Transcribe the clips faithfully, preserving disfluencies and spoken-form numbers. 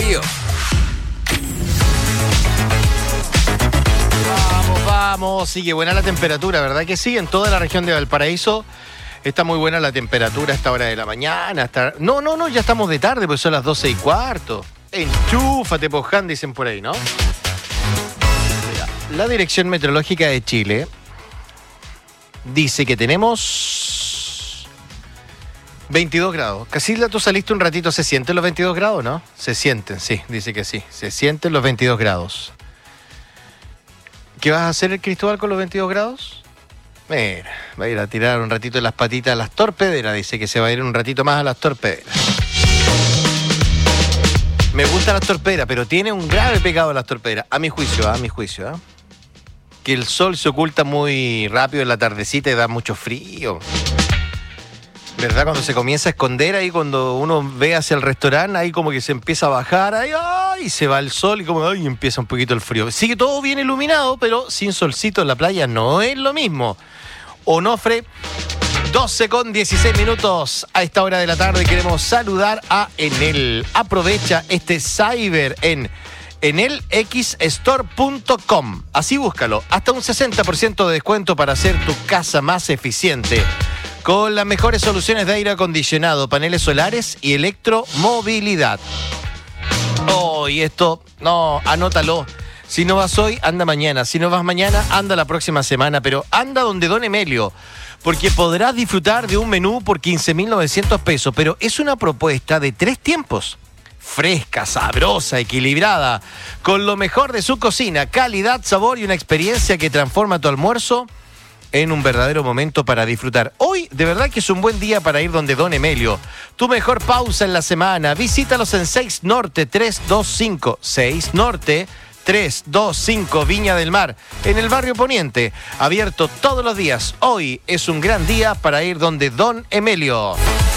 frío. Vamos, vamos. Sigue buena la temperatura, ¿verdad que sí? En toda la región de Valparaíso está muy buena la temperatura a esta hora de la mañana. Hasta... No, no, no, ya estamos de tarde, pues son las doce y cuarto. Enchúfate, Poján, dicen por ahí, ¿no? Mira, la Dirección Meteorológica de Chile dice que tenemos veintidós grados. Casilda, tú saliste un ratito, ¿se sienten los veintidós grados, no? Se sienten, sí, dice que sí. Se sienten los veintidós grados. ¿Qué vas a hacer el Cristóbal con los veintidós grados? Mira, va a ir a tirar un ratito las patitas a las torpederas. Dice que se va a ir un ratito más a las torpederas. Me gustan las torpederas, pero tiene un grave pecado las torpederas. A mi juicio, a mi juicio, ¿eh? Que el sol se oculta muy rápido en la tardecita y da mucho frío. ¿Verdad? Cuando se comienza a esconder ahí, cuando uno ve hacia el restaurante, ahí como que se empieza a bajar, ahí, ¡ay! Se va el sol y como ¡ay! Empieza un poquito el frío. Sigue todo bien iluminado, pero sin solcito en la playa no es lo mismo. Onofre, doce con dieciséis minutos a esta hora de la tarde. Queremos saludar a Enel. Aprovecha este cyber en enel x store punto com. Así búscalo. Hasta un sesenta por ciento de descuento para hacer tu casa más eficiente. Con las mejores soluciones de aire acondicionado, paneles solares y electromovilidad. Oh, y esto, no, anótalo. Si no vas hoy, anda mañana. Si no vas mañana, anda la próxima semana. Pero anda donde Don Emelio, porque podrás disfrutar de un menú por quince mil novecientos pesos. Pero es una propuesta de tres tiempos. Fresca, sabrosa, equilibrada, con lo mejor de su cocina, calidad, sabor y una experiencia que transforma tu almuerzo en un verdadero momento para disfrutar. Hoy, de verdad que es un buen día para ir donde Don Emelio. Tu mejor pausa en la semana. Visítalos en seis Norte tres dos cinco. seis Norte tres dos cinco, Viña del Mar, en el barrio Poniente. Abierto todos los días. Hoy es un gran día para ir donde Don Emelio.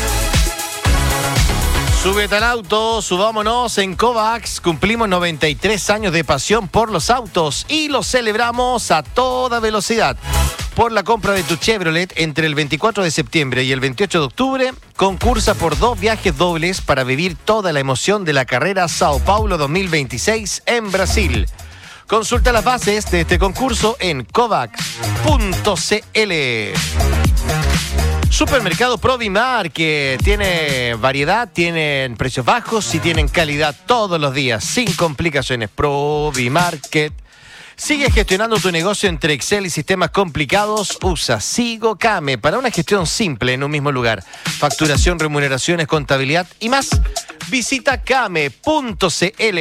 Súbete al auto, subámonos en Kovacs. Cumplimos noventa y tres años de pasión por los autos y los celebramos a toda velocidad. Por la compra de tu Chevrolet entre el veinticuatro de septiembre y el veintiocho de octubre, concursa por dos viajes dobles para vivir toda la emoción de la carrera Sao Paulo dos mil veintiséis en Brasil. Consulta las bases de este concurso en kovacs punto cl. Supermercado Provimar, que tiene variedad, tienen precios bajos y tienen calidad todos los días, sin complicaciones. Provimarket. Sigue gestionando tu negocio entre Excel y sistemas complicados. Usa Sigo Came para una gestión simple en un mismo lugar. Facturación, remuneraciones, contabilidad y más. Visita came punto cl.